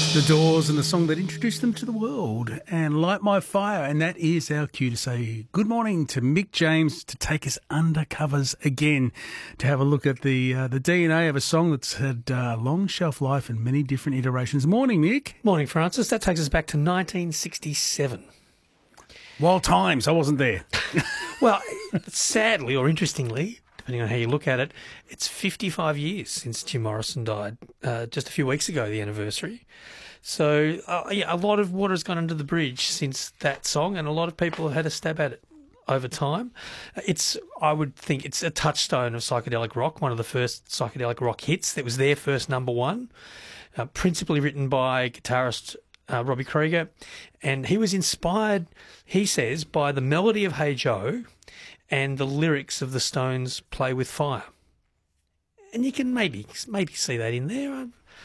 The Doors and the song that introduced them to the world, and Light My Fire, and that is our cue to say good morning to Mick James to take us undercovers again, to have a look at the DNA of a song that's had long shelf life and many different iterations. Morning, Mick. Morning, Francis. That takes us back to 1967. Wild times. I wasn't there. Well, sadly or interestingly, depending on how you look at it, it's 55 years since Jim Morrison died, just a few weeks ago, the anniversary. So, a lot of water has gone under the bridge since that song, and a lot of people have had a stab at it over time. I would think it's a touchstone of psychedelic rock, one of the first psychedelic rock hits. That was their first number one, principally written by guitarist Robbie Krieger, and he was inspired, he says, by the melody of Hey Joe and the lyrics of the Stones' Play With Fire. And you can maybe see that in there.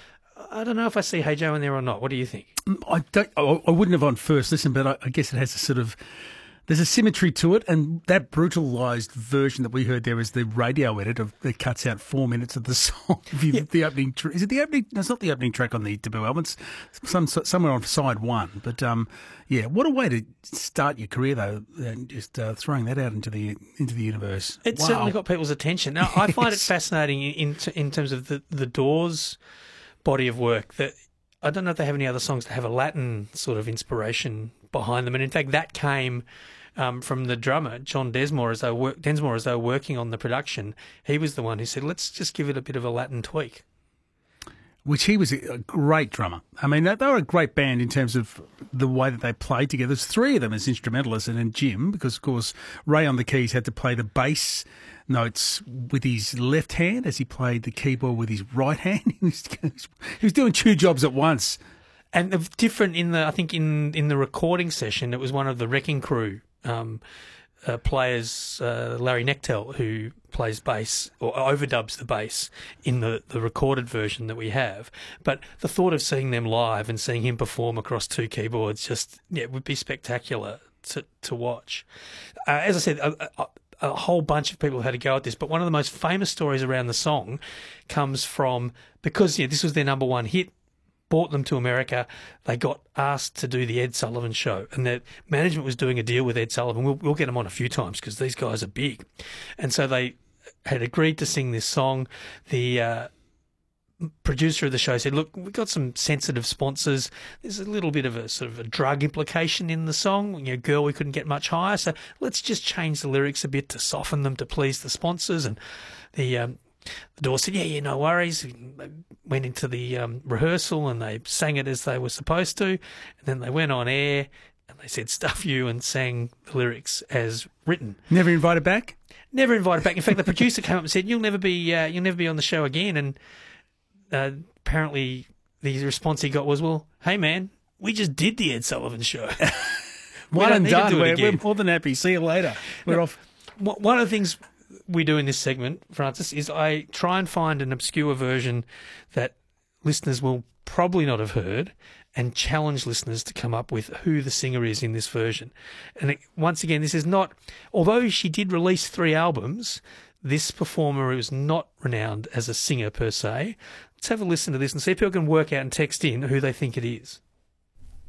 I don't know if I see Hey Joe in there or not. What do you think? I wouldn't have on first listen, but I guess it has a sort of, there's a symmetry to it, and that brutalised version that we heard there is the radio edit that cuts out 4 minutes of the song. The opening, is it the opening? No, it's not the opening track on the debut album. It's somewhere on side one. But what a way to start your career though, and just throwing that out into the universe. It certainly got people's attention. Now I find it fascinating in terms of the Doors' body of work that I don't know if they have any other songs that have a Latin sort of inspiration behind them. And in fact, that came from the drummer, John Densmore, as they were working on the production. He was the one who said, let's just give it a bit of a Latin tweak. Which he was a great drummer. I mean, they were a great band in terms of the way that they played together. There's three of them as instrumentalists, and then Jim, because, of course, Ray on the keys had to play the bass notes with his left hand as he played the keyboard with his right hand. He was doing two jobs at once. And different in the recording session, it was one of the Wrecking Crew players, Larry Nechtel, who plays bass or overdubs the bass in the recorded version that we have. But the thought of seeing them live and seeing him perform across two keyboards would be spectacular to watch. As I said, a whole bunch of people had a go at this, but one of the most famous stories around the song comes from, because this was their number one hit, brought them to America. They got asked to do the Ed Sullivan Show, and the management was doing a deal with Ed Sullivan. We'll get them on a few times because these guys are big. And so they had agreed to sing this song. The producer of the show said, look, we've got some sensitive sponsors. There's a little bit of a sort of a drug implication in the song. Girl, we couldn't get much higher. So let's just change the lyrics a bit to soften them to please the sponsors. And the Doors said, yeah, no worries. They went into the rehearsal and they sang it as they were supposed to. And then they went on air and they said, stuff you, and sang the lyrics as written. Never invited back? Never invited back. In fact, the producer came up and said, you'll never be on the show again. And apparently the response he got was, well, hey, man, we just did the Ed Sullivan Show. One and done. We're more than happy. See you later. We're off. One of the things we do in this segment, Francis, is I try and find an obscure version that listeners will probably not have heard and challenge listeners to come up with who the singer is in this version. And once again, this is not, although she did release 3 albums, this performer is not renowned as a singer per se. Let's have a listen to this and see if people can work out and text in who they think it is.